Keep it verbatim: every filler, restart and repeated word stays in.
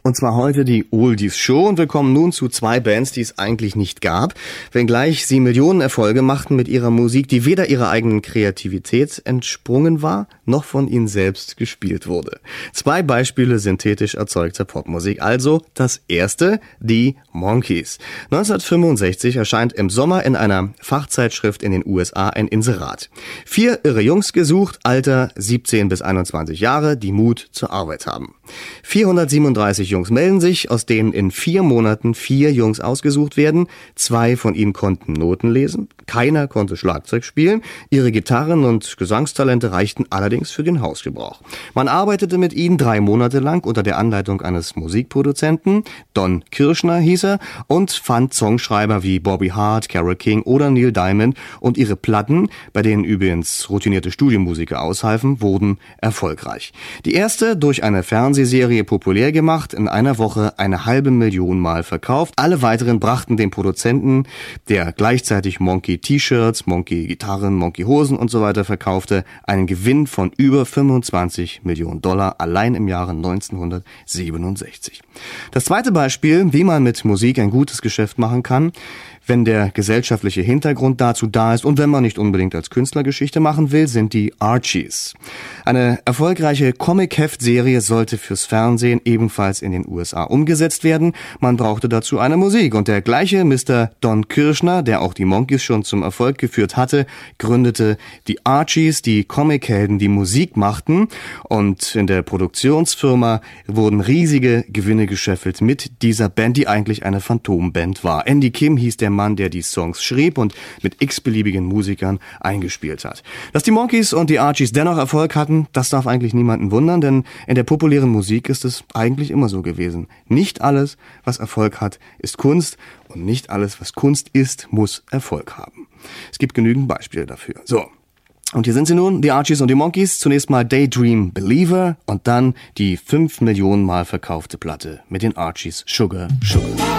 Und zwar heute die Oldies Show und wir kommen nun zu zwei Bands, die es eigentlich nicht gab, wenngleich sie Millionen Erfolge machten mit ihrer Musik, die weder ihrer eigenen Kreativität entsprungen war, noch von ihnen selbst gespielt wurde. Zwei Beispiele synthetisch erzeugter Popmusik. Also das erste, die Monkees. neunzehnhundertfünfundsechzig erscheint im Sommer in einer Fachzeitschrift in den U S A ein Inserat. Vier irre Jungs gesucht, Alter siebzehn bis einundzwanzig Jahre, die Mut zur Arbeit haben. vierhundertsiebenunddreißig Jungs melden sich, aus denen in vier Monaten vier Jungs ausgesucht werden. Zwei von ihnen konnten Noten lesen, keiner konnte Schlagzeug spielen. Ihre Gitarren- und Gesangstalente reichten allerdings für den Hausgebrauch. Man arbeitete mit ihnen drei Monate lang unter der Anleitung eines Musikproduzenten, Don Kirshner hieß er, und fand Songschreiber wie Bobby Hart, Carole King oder Neil Diamond, und ihre Platten, bei denen übrigens routinierte Studiomusiker aushalfen, wurden erfolgreich. Die erste durch eine Fernsehserie populär gemacht, in einer Woche eine halbe Million Mal verkauft. Alle weiteren brachten dem Produzenten, der gleichzeitig Monkey-T-Shirts, Monkey-Gitarren, Monkey-Hosen und so weiter verkaufte, einen Gewinn von über fünfundzwanzig Millionen Dollar allein im Jahre neunzehnhundertsiebenundsechzig. Das zweite Beispiel, wie man mit Musik ein gutes Geschäft machen kann, wenn der gesellschaftliche Hintergrund dazu da ist und wenn man nicht unbedingt als Künstler Geschichte machen will, sind die Archies. Eine erfolgreiche Comic-Heft-Serie sollte fürs Fernsehen ebenfalls in den U S A umgesetzt werden. Man brauchte dazu eine Musik und der gleiche Mister Don Kirshner, der auch die Monkees schon zum Erfolg geführt hatte, gründete die Archies, die Comichelden, die Musik machten, und in der Produktionsfirma wurden riesige Gewinne gescheffelt mit dieser Band, die eigentlich eine Phantomband war. Andy Kim hieß der Mann, der die Songs schrieb und mit x-beliebigen Musikern eingespielt hat. Dass die Monkees und die Archies dennoch Erfolg hatten, das darf eigentlich niemanden wundern, denn in der populären Musik ist es eigentlich immer so gewesen. Nicht alles, was Erfolg hat, ist Kunst, und nicht alles, was Kunst ist, muss Erfolg haben. Es gibt genügend Beispiele dafür. So. Und hier sind sie nun, die Archies und die Monkees. Zunächst mal Daydream Believer und dann die fünf Millionen Mal verkaufte Platte mit den Archies, Sugar, Sugar.